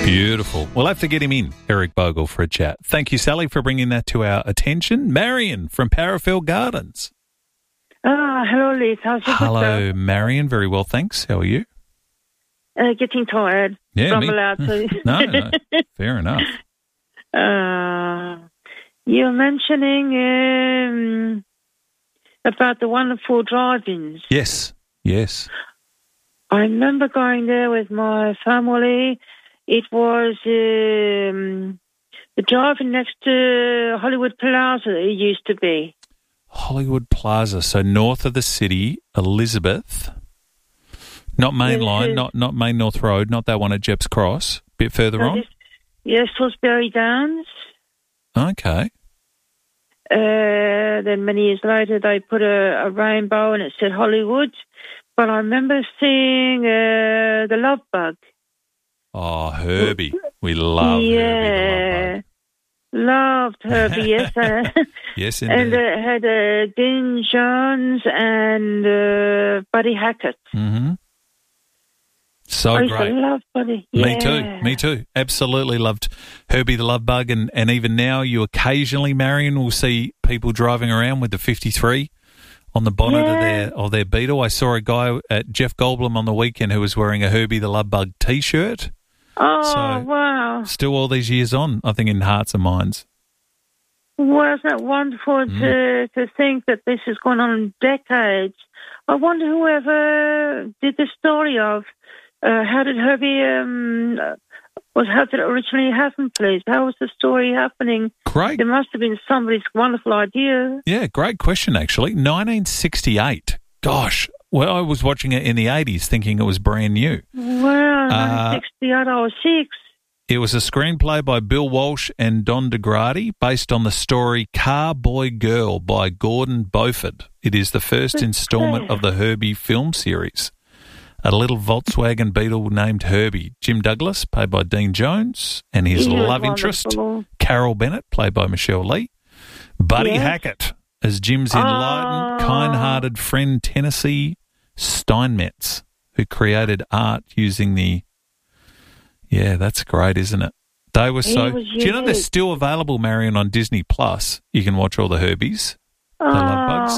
Beautiful. We'll have to get him in, Eric Bogle, for a chat. Thank you, Sally, for bringing that to our attention. Marion from Parafield Gardens. Hello, Liz. How's your Hello, Marion. Very well, thanks. How are you? Getting tired. Yeah, so me. I'm allowed to. No. Fair enough. You're mentioning about the wonderful drive-ins. Yes. I remember going there with my family. It was the drive-in next to Hollywood Plaza, it used to be. Hollywood Plaza, so north of the city, Elizabeth. Not Main Line, not Main North Road, not that one at Jepp's Cross. A bit further on? Yes, Salisbury Downs. Okay. Then many years later, they put a rainbow and it said Hollywood. But I remember seeing the Love Bug. Oh, Herbie. We love Herbie the Love Bug. Loved Herbie, yes. Yes, indeed. And it had Dean Jones and Buddy Hackett. Mm-hmm. So I used great. to love Buddy. Me too. Absolutely loved Herbie the Love Bug. And even now you occasionally, Marion, will see people driving around with the 53 on the bonnet of their Beetle. I saw a guy at Jeff Goldblum on the weekend who was wearing a Herbie the Love Bug T-shirt. Oh, wow. Still all these years on, I think, in hearts and minds. Wasn't it wonderful to think that this has gone on decades? I wonder whoever did the story of how did Herbie, how did it originally happen, please? How was the story happening? Great. There must have been somebody's wonderful idea. Yeah, great question, actually. 1968. Gosh. Well, I was watching it in the 80s thinking it was brand new. Wow, 1968, I was 6. It was a screenplay by Bill Walsh and Don DeGrady based on the story Car Boy Girl by Gordon Beauford. It is the first installment of the Herbie film series. A little Volkswagen Beetle named Herbie. Jim Douglas, played by Dean Jones, and his love interest, Carol Bennett, played by Michelle Lee. Buddy Hackett as Jim's enlightened, kind-hearted friend Tennessee Steinmetz, who created art using the... Yeah, that's great, isn't it? They were so... Do you know they're still available, Marion, on Disney Plus? You can watch all the Herbies. The Love Bugs.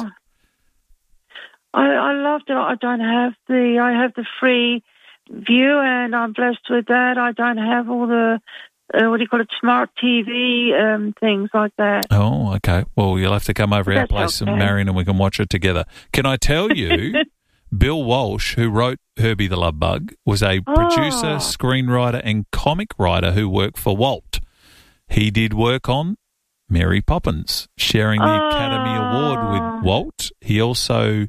I loved it. I have the free view, and I'm blessed with that. I don't have all the, smart TV things like that. Oh, okay. Well, you'll have to come over our place, Marion, and we can watch it together. Can I tell you... Bill Walsh, who wrote Herbie the Love Bug, was a producer, screenwriter, and comic writer who worked for Walt. He did work on Mary Poppins, sharing the Academy Award with Walt. He also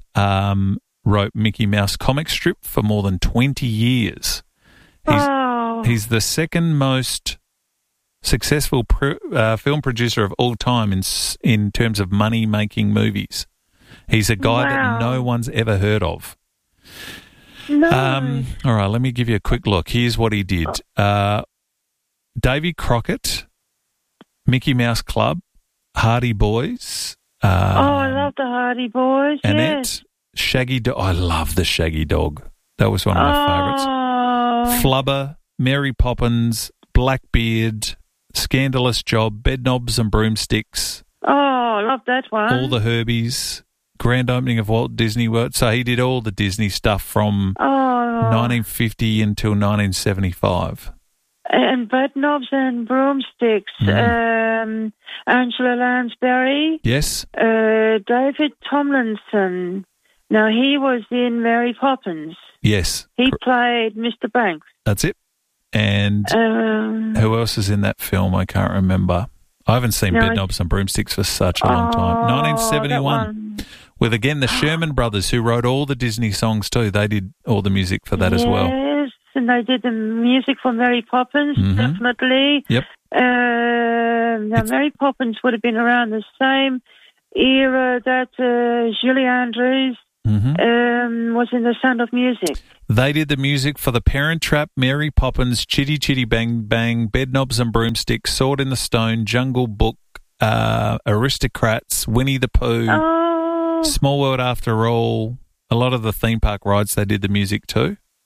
wrote Mickey Mouse comic strip for more than 20 years. He's the second most successful film producer of all time in terms of money-making movies. He's a guy that no one's ever heard of. No. All right, let me give you a quick look. Here's what he did. Davy Crockett, Mickey Mouse Club, Hardy Boys. I love the Hardy Boys, Annette, Shaggy Dog. I love the Shaggy Dog. That was one of my favourites. Flubber, Mary Poppins, Blackbeard, Scandalous Job, Bedknobs and Broomsticks. Oh, I love that one. All the Herbies. Grand opening of Walt Disney World. So he did all the Disney stuff from 1950 until 1975. And Bedknobs and Broomsticks. Angela Lansbury. Yes. David Tomlinson. Now, he was in Mary Poppins. Yes. He played Mr. Banks. That's it. And who else is in that film? I can't remember. I haven't seen Bedknobs and Broomsticks for such a long time. 1971. With, again, the Sherman Brothers, who wrote all the Disney songs too. They did all the music for that as well. Yes, and they did the music for Mary Poppins, definitely. Yep. Now, Mary Poppins would have been around the same era that Julie Andrews was in The Sound of Music. They did the music for The Parent Trap, Mary Poppins, Chitty Chitty Bang Bang, Bedknobs and Broomsticks, Sword in the Stone, Jungle Book, Aristocrats, Winnie the Pooh, Small World After All. A lot of the theme park rides, they did the music too.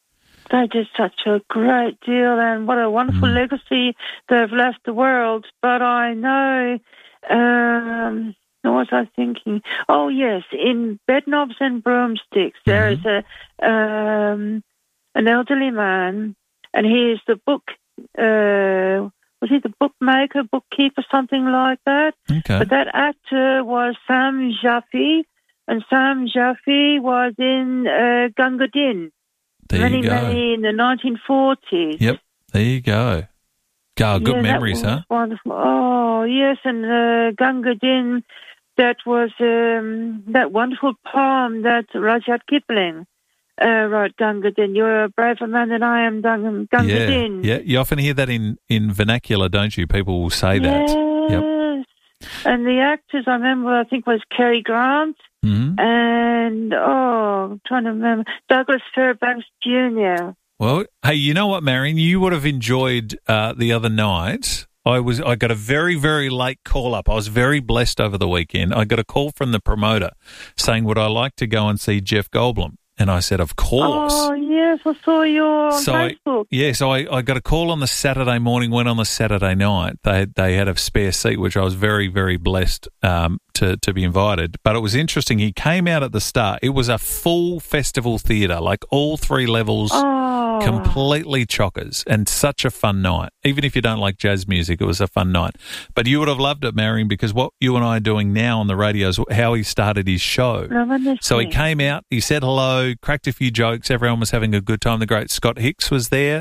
They did such a great deal, and what a wonderful legacy they've left the world. But I know, what was I thinking? Oh, yes, in Bedknobs and Broomsticks, there is an elderly man, and he is the was he the bookmaker, bookkeeper, something like that? Okay. But that actor was Sam Jaffe, and Sam Jaffe was in Gunga Din. There you go. Many in the 1940s. Yep, there you go. Good memories, huh? Wonderful. Oh, yes, and Gunga Din, that was that wonderful poem that Rudyard Kipling wrote, Gunga Din. You're a braver man than I am, Gunga Din. Yeah, you often hear that in vernacular, don't you? People will say that. Yes. Yep. And the actors, I remember, I think was Cary Grant and, I'm trying to remember, Douglas Fairbanks Jr. Well, hey, you know what, Marion? You would have enjoyed the other night. I got a very, very late call up. I was very blessed over the weekend. I got a call from the promoter saying, would I like to go and see Jeff Goldblum? And I said, of course. Oh, yes, I saw you on Facebook. So I got a call on the Saturday morning, went on the Saturday night. They had a spare seat, which I was very, very blessed to be invited. But it was interesting. He came out at the start. It was a full festival theatre, like all three levels, completely chockers, and such a fun night. Even if you don't like jazz music, it was a fun night. But you would have loved it, Marion, because what you and I are doing now on the radio is how he started his show. So he came out, he said hello, cracked a few jokes, everyone was having a good time. The great Scott Hicks was there.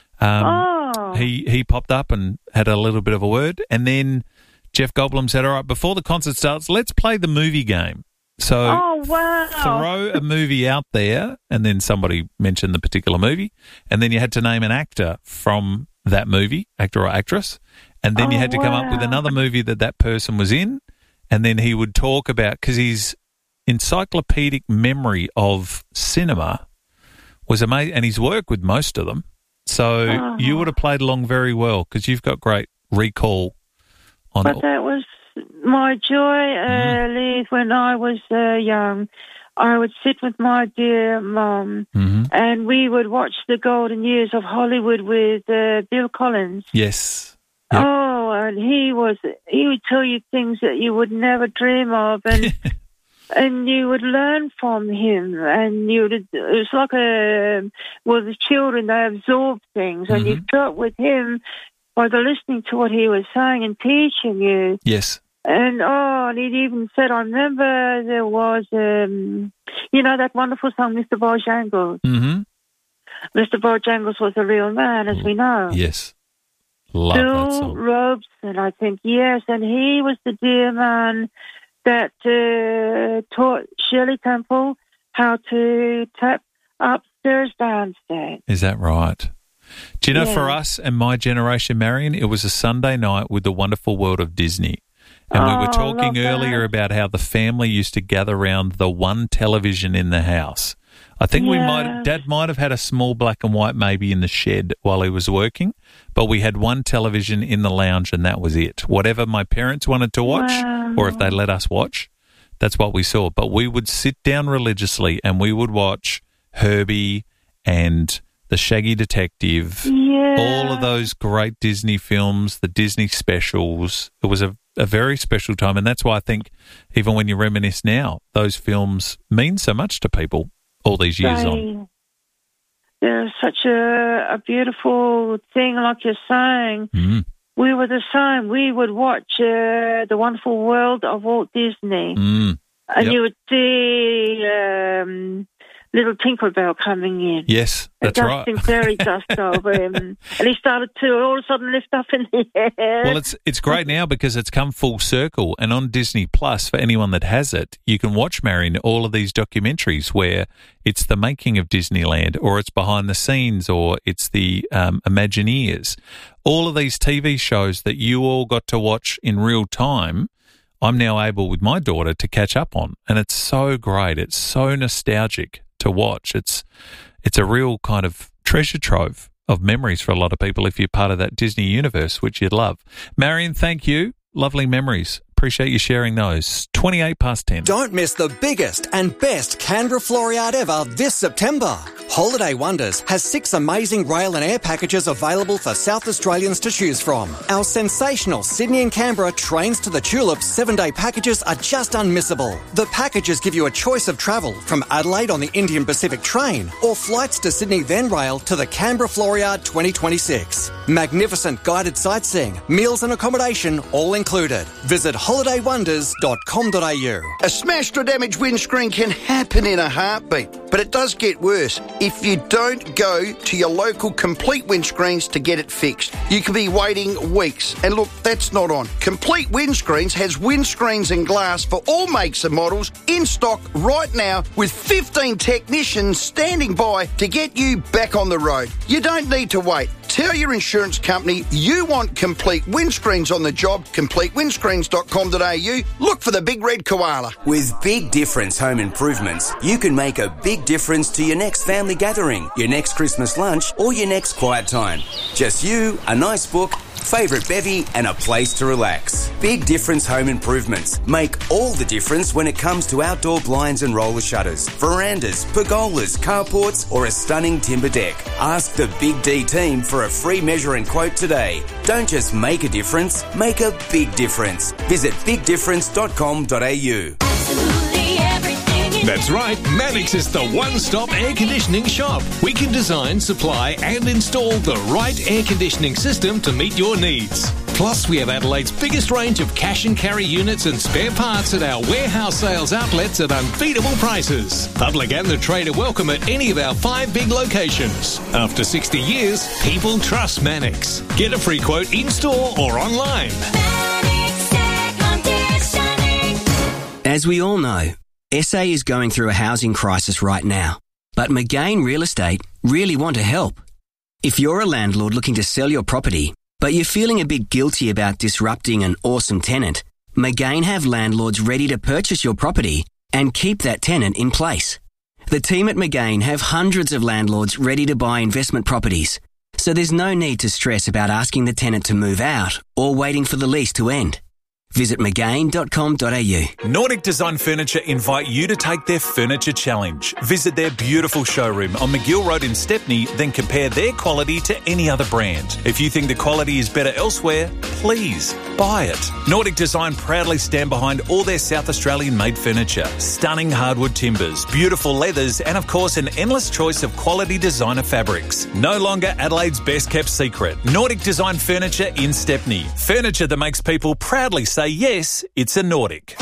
He popped up and had a little bit of a word, and then Jeff Goldblum said, all right, before the concert starts, let's play the movie game. So throw a movie out there, and then somebody mentioned the particular movie, and then you had to name an actor from that movie, actor or actress, and then you had to come up with another movie that person was in, and then he would talk about, because his encyclopedic memory of cinema was amazing, and his work with most of them. So you would have played along very well, because you've got great recall on it. But that was my joy, Lee, when I was young. I would sit with my dear mum and we would watch the golden years of Hollywood with Bill Collins. Yes. Yep. Oh, and he would tell you things that you would never dream of, and and you would learn from him, and it was like the children, they absorbed things, and you felt with him by listening to what he was saying and teaching you. Yes. And he'd even said, I remember there was, that wonderful song, Mr. Bojangles. Mm-hmm. Mr. Bojangles was a real man, as we know. Yes. Love Bill that song. Robeson, I think, yes. And he was the dear man that taught Shirley Temple how to tap upstairs, downstairs. Is that right? Do you know, for us and my generation, Marion, it was a Sunday night with the wonderful world of Disney. And we were talking earlier about how the family used to gather around the one television in the house. I think Dad might have had a small black and white maybe in the shed while he was working, but we had one television in the lounge and that was it. Whatever my parents wanted to watch or if they let us watch, that's what we saw. But we would sit down religiously and we would watch Herbie and The Shaggy Detective, all of those great Disney films, the Disney specials. It was a very special time, and that's why I think even when you reminisce now, those films mean so much to people all these years on. They're such a beautiful thing, like you're saying. We were the same. We would watch The Wonderful World of Walt Disney, and you would see little Tinkerbell coming in. Yes, that's right. Dusting fairy dust over him. And he started to all of a sudden lift up in the air. Well, it's great now because it's come full circle. And on Disney Plus, for anyone that has it, you can watch, Marion, all of these documentaries where it's the making of Disneyland, or it's behind the scenes, or it's the Imagineers. All of these TV shows that you all got to watch in real time, I'm now able with my daughter to catch up on. And it's so great. It's so nostalgic to watch. It's a real kind of treasure trove of memories for a lot of people if you're part of that Disney universe, which you'd love. Marion, thank you. Lovely memories. Appreciate you sharing those. 28 past 10. Don't miss the biggest and best Canberra Floor Yard ever this September. Holiday Wonders has 6 amazing rail and air packages available for South Australians to choose from. Our sensational Sydney and Canberra Trains to the Tulips 7-day packages are just unmissable. The packages give you a choice of travel from Adelaide on the Indian Pacific train or flights to Sydney then rail to the Canberra Floor Yard 2026. Magnificent guided sightseeing, meals and accommodation all included. Visit holidaywonders.com.au. A smashed or damaged windscreen can happen in a heartbeat, but it does get worse if you don't go to your local Complete Windscreens to get it fixed. You could be waiting weeks. And look, that's not on. Complete Windscreens has windscreens and glass for all makes and models in stock right now with 15 technicians standing by to get you back on the road. You don't need to wait. Tell your insurance company you want Complete Windscreens on the job. CompleteWindscreens.com.au. Look for the big red koala. With Big Difference Home Improvements, you can make a big difference to your next family gathering, your next Christmas lunch, or your next quiet time. Just you, a nice book, favourite bevy, and a place to relax. Big Difference Home Improvements make all the difference when it comes to outdoor blinds and roller shutters, verandas, pergolas, carports, or a stunning timber deck. Ask the Big D team for a free measure and quote today. Don't just make a difference, make a big difference. Visit bigdifference.com.au. That's right, Mannix is the one-stop air conditioning shop. We can design, supply and install the right air conditioning system to meet your needs. Plus, we have Adelaide's biggest range of cash and carry units and spare parts at our warehouse sales outlets at unbeatable prices. Public and the trade are welcome at any of our 5 big locations. After 60 years, people trust Mannix. Get a free quote in-store or online. Mannix Air Conditioning. As we all know, SA is going through a housing crisis right now, but McGain Real Estate really want to help. If you're a landlord looking to sell your property, but you're feeling a bit guilty about disrupting an awesome tenant, McGain have landlords ready to purchase your property and keep that tenant in place. The team at McGain have hundreds of landlords ready to buy investment properties, so there's no need to stress about asking the tenant to move out or waiting for the lease to end. Visit McGain.com.au. Nordic Design Furniture invite you to take their Furniture Challenge. Visit their beautiful showroom on McGill Road in Stepney, then compare their quality to any other brand. If you think the quality is better elsewhere, please buy it. Nordic Design proudly stand behind all their South Australian made furniture. Stunning hardwood timbers, beautiful leathers, and of course an endless choice of quality designer fabrics. No longer Adelaide's best kept secret. Nordic Design Furniture in Stepney. Furniture that makes people proudly say yes, it's a Nordic.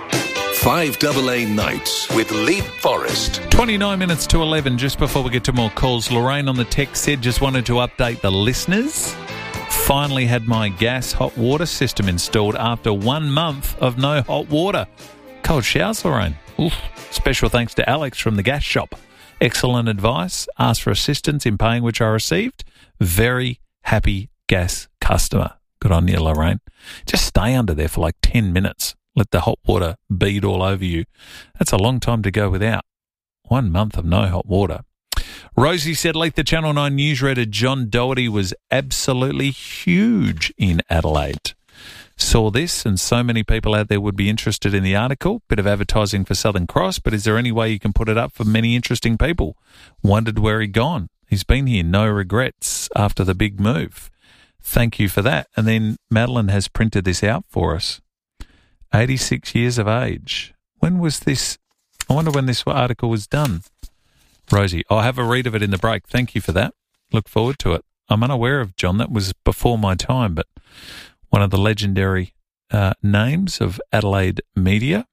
5AA Nights with Leap Forest. 29 minutes to 11, just before we get to more calls. Lorraine on the text said, just wanted to update the listeners. Finally had my gas hot water system installed after 1 month of no hot water. Cold showers, Lorraine. Oof. Special thanks to Alex from the gas shop. Excellent advice. Asked for assistance in paying, which I received. Very happy gas customer. Good on you, Lorraine. Just stay under there for like 10 minutes. Let the hot water bead all over you. That's a long time to go without. 1 month of no hot water. Rosie said, like the Channel 9 newsreader John Doherty was absolutely huge in Adelaide. Saw this, and so many people out there would be interested in the article. Bit of advertising for Southern Cross, but is there any way you can put it up for many interesting people? Wondered where he'd gone. He's been here, no regrets after the big move. Thank you for that. And then Madeline has printed this out for us. 86 years of age. When was this? I wonder when this article was done. Rosie, I'll have a read of it in the break. Thank you for that. Look forward to it. I'm unaware of John. That was before my time, but one of the legendary names of Adelaide media.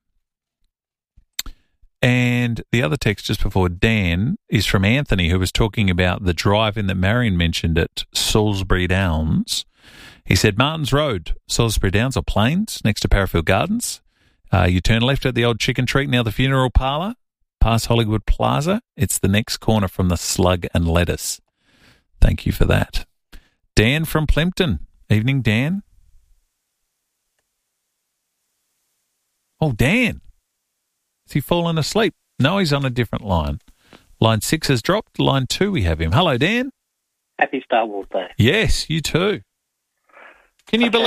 And the other text just before Dan is from Anthony, who was talking about the drive-in that Marion mentioned at Salisbury Downs. He said, Martins Road, Salisbury Downs, or Plains, next to Parafield Gardens. You turn left at the old chicken treat, now the funeral parlour, past Hollywood Plaza. It's the next corner from the Slug and Lettuce. Thank you for that. Dan from Plympton. Evening, Dan. Oh, Dan. Is he fallen asleep? No, he's on a different line. Line 6 has dropped. Line 2, we have him. Hello, Dan. Happy Star Wars Day. Yes, you too. Can you believe